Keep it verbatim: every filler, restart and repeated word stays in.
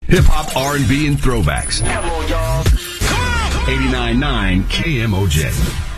Hip-hop, R and B, and throwbacks. Come on, y'all. eighty-nine point nine K M O J.